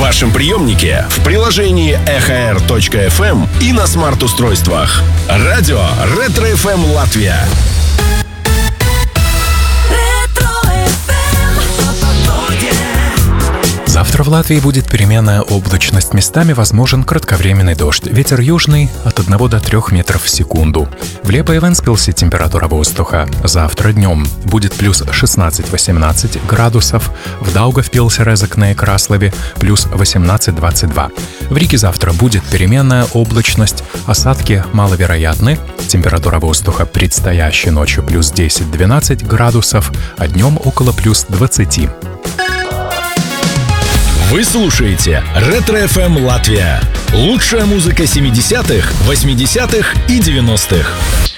вашем приемнике, в приложении ekhr.fm и на смарт-устройствах. Радио Ретро-ФМ Латвия. Завтра в Латвии будет переменная облачность. Местами возможен кратковременный дождь. Ветер южный от 1 до 3 метров в секунду. В Лепое Вентспилсе температура воздуха завтра днем будет плюс 16-18 градусов. В Даугавпилсе, Резекне и Краслове плюс 18-22. В Риге завтра будет переменная облачность. Осадки маловероятны. Температура воздуха предстоящей ночью плюс 10-12 градусов, а днем около плюс 20. Вы слушаете Ретро-ФМ Латвия. Лучшая музыка 70-х, 80-х и 90-х.